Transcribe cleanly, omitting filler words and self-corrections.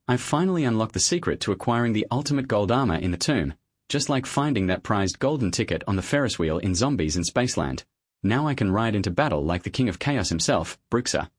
I've finally unlocked the secret to acquiring the ultimate gold armor in the tomb, just like finding that prized golden ticket on the Ferris wheel in Zombies in Spaceland. Now I can ride into battle like the King of Chaos himself, Bruxa.